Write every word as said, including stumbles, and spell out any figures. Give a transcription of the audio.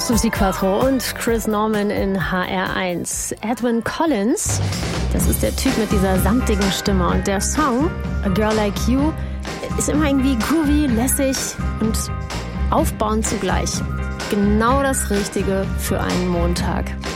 Suzi Quatro und Chris Norman in H R eins. Edwyn Collins, das ist der Typ mit dieser samtigen Stimme. Und der Song, A Girl Like You, ist immer irgendwie groovy, lässig und aufbauend zugleich. Genau das Richtige für einen Montag.